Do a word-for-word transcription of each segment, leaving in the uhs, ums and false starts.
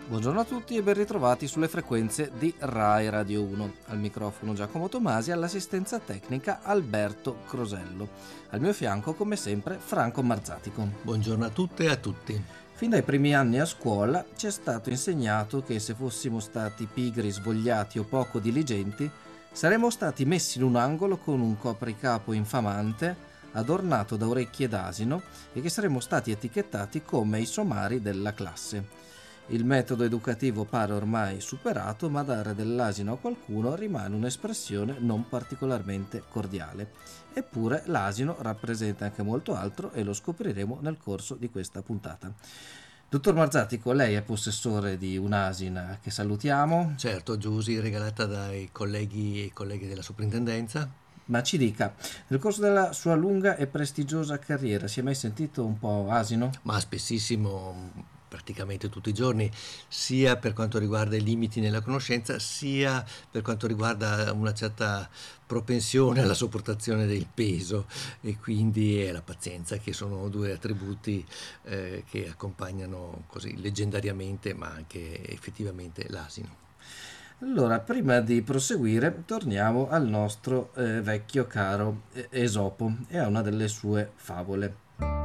Buongiorno a tutti e ben ritrovati sulle frequenze di Rai Radio uno. Al microfono Giacomo Tomasi, all'assistenza tecnica Alberto Crosello. Al mio fianco, come sempre, Franco Marzatico. Buongiorno a tutte e a tutti. Fin dai primi anni a scuola ci è stato insegnato che se fossimo stati pigri, svogliati o poco diligenti, saremmo stati messi in un angolo con un copricapo infamante, adornato da orecchie d'asino, e che saremmo stati etichettati come i somari della classe. Il metodo educativo pare ormai superato, ma dare dell'asino a qualcuno rimane un'espressione non particolarmente cordiale. Eppure l'asino rappresenta anche molto altro e lo scopriremo nel corso di questa puntata. Dottor Marzatico, lei è possessore di un'asina che salutiamo. Certo, Giusy, regalata dai colleghi e colleghe della soprintendenza. Ma ci dica, nel corso della sua lunga e prestigiosa carriera si è mai sentito un po' asino? Ma spessissimo, praticamente tutti i giorni, sia per quanto riguarda i limiti nella conoscenza, sia per quanto riguarda una certa propensione alla sopportazione del peso e quindi la pazienza, che sono due attributi eh, che accompagnano così leggendariamente ma anche effettivamente l'asino. Allora, prima di proseguire, torniamo al nostro eh, vecchio caro eh, Esopo e a una delle sue favole.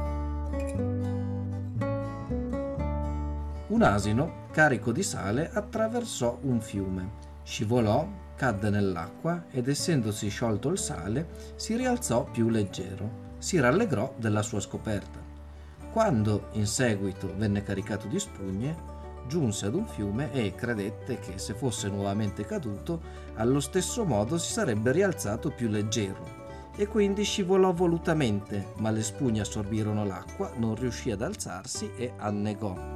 Un asino, carico di sale, attraversò un fiume, scivolò, cadde nell'acqua ed essendosi sciolto il sale, si rialzò più leggero, si rallegrò della sua scoperta. Quando, in seguito, venne caricato di spugne, giunse ad un fiume e credette che se fosse nuovamente caduto, allo stesso modo si sarebbe rialzato più leggero, e quindi scivolò volutamente, ma le spugne assorbirono l'acqua, non riuscì ad alzarsi e annegò.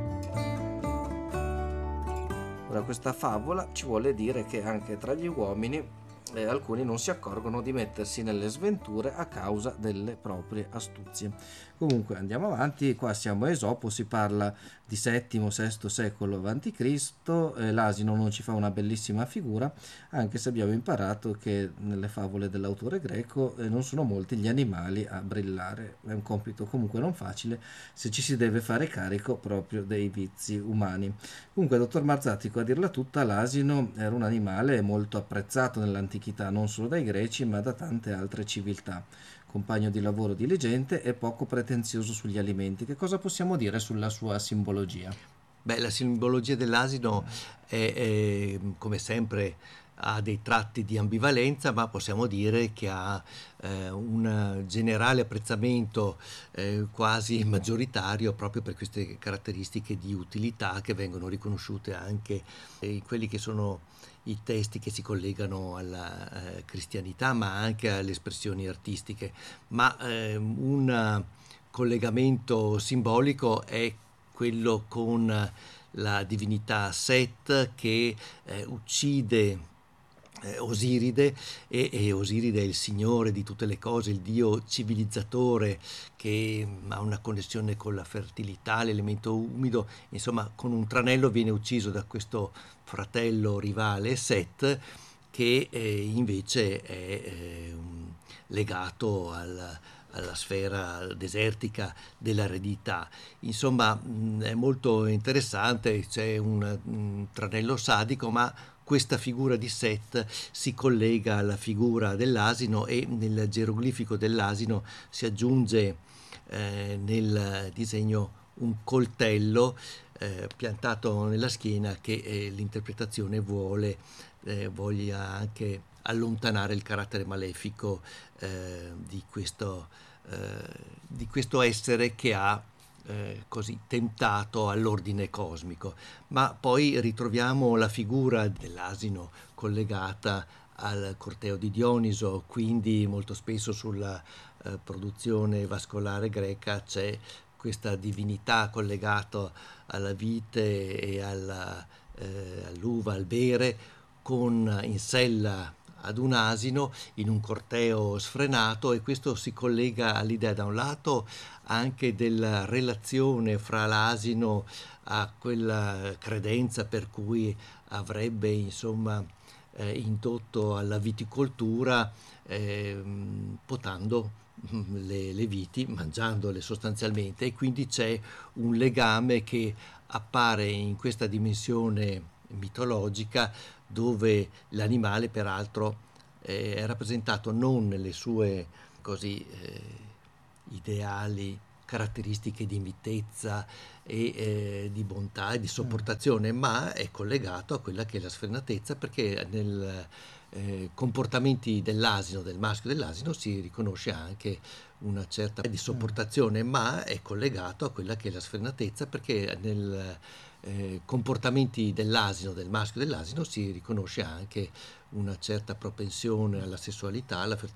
Ora, questa favola ci vuole dire che anche tra gli uomini eh, alcuni non si accorgono di mettersi nelle sventure a causa delle proprie astuzie. Comunque andiamo avanti, qua siamo a Esopo, si parla di settimo sesto secolo avanti Cristo, eh, l'asino non ci fa una bellissima figura, anche se abbiamo imparato che nelle favole dell'autore greco eh, non sono molti gli animali a brillare. È un compito comunque non facile se ci si deve fare carico proprio dei vizi umani. Comunque, dottor Marzatico, a dirla tutta, l'asino era un animale molto apprezzato nell'antichità, non solo dai greci ma da tante altre civiltà. Compagno di lavoro diligente e poco pretenzioso sugli alimenti. Che cosa possiamo dire sulla sua simbologia? Beh, la simbologia dell'asino è, è, come sempre, ha dei tratti di ambivalenza, ma possiamo dire che ha eh, un generale apprezzamento eh, quasi maggioritario proprio per queste caratteristiche di utilità che vengono riconosciute anche in quelli che sono i testi che si collegano alla eh, cristianità, ma anche alle espressioni artistiche. Ma eh, un collegamento simbolico è quello con la divinità Set che eh, uccide eh, Osiride e, e Osiride è il signore di tutte le cose, il dio civilizzatore che ha una connessione con la fertilità, l'elemento umido. Insomma, con un tranello viene ucciso da questo fratello rivale Set, che eh, invece è eh, un, legato al alla sfera desertica dell'aridità. Insomma, mh, è molto interessante, c'è un, un tranello sadico, ma questa figura di Set si collega alla figura dell'asino e nel geroglifico dell'asino si aggiunge eh, nel disegno un coltello eh, piantato nella schiena che eh, l'interpretazione vuole eh, voglia anche allontanare il carattere malefico eh, di questo eh, di questo essere che ha eh, così tentato all'ordine cosmico. Ma poi ritroviamo la figura dell'asino collegata al corteo di Dioniso, quindi molto spesso sulla eh, produzione vascolare greca c'è questa divinità collegata alla vite e alla, eh, all'uva, al bere, con in sella ad un asino in un corteo sfrenato, e questo si collega all'idea da un lato anche della relazione fra l'asino a quella credenza per cui avrebbe insomma eh, indotto alla viticoltura eh, potando le, le viti, mangiandole sostanzialmente, e quindi c'è un legame che appare in questa dimensione mitologica, dove l'animale peraltro eh, è rappresentato non nelle sue così eh, ideali caratteristiche di mitezza e eh, di bontà e di sopportazione, ma è collegato a quella che è la sfrenatezza, perché nel eh, comportamenti dell'asino, del maschio dell'asino, si riconosce anche una certa di sopportazione, ma è collegato a quella che è la sfrenatezza, perché nel eh, comportamenti dell'asino, del maschio dell'asino, si riconosce anche una certa propensione alla sessualità, alla fertilità